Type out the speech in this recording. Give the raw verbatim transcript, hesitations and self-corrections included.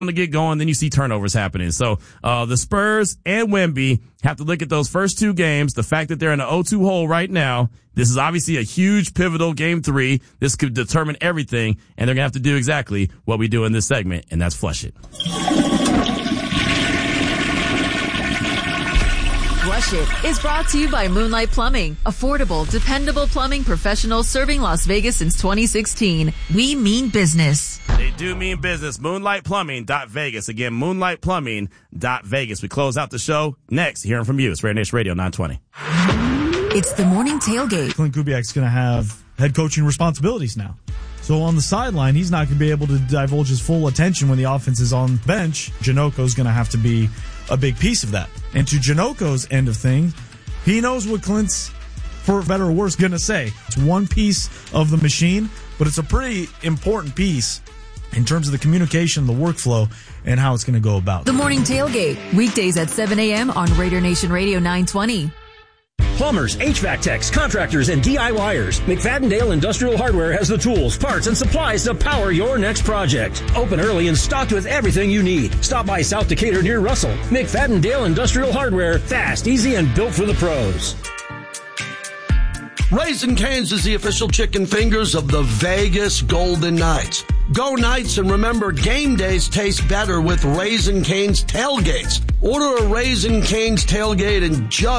to get going, then you see turnovers happening. So uh the Spurs and Wemby have to look at those first two games. The fact that they're in an oh two hole right now, this is obviously a huge pivotal game three. This could determine everything, and they're gonna have to do exactly what we do in this segment, and that's flush it. Flush It is brought to you by Moonlight Plumbing. Affordable, dependable plumbing professionals serving Las Vegas since twenty sixteen. We mean business. They do mean business. Moonlight Plumbing dot Vegas. Again, Moonlight Plumbing dot Vegas. We close out the show next. Hearing from you. It's Raider Nation Radio nine twenty. It's the morning tailgate. Clint Kubiak's going to have head coaching responsibilities now. So on the sideline, he's not going to be able to divulge his full attention when the offense is on the bench. Janoko's going to have to be a big piece of that. And to Janoko's end of things, he knows what Clint's, for better or worse, going to say. It's one piece of the machine, but it's a pretty important piece in terms of the communication, the workflow, and how it's going to go about. The morning tailgate, weekdays at seven a.m. on Raider Nation Radio nine twenty. Plumbers, H V A C techs, contractors, and D I Y ers. McFadden-Dale Industrial Hardware has the tools, parts, and supplies to power your next project. Open early and stocked with everything you need. Stop by South Decatur near Russell. McFadden-Dale Industrial Hardware. Fast, easy, and built for the pros. Raising Cane's is the official chicken fingers of the Vegas Golden Knights. Go Knights, and remember, game days taste better with Raising Cane's tailgates. Order a Raising Cane's tailgate and just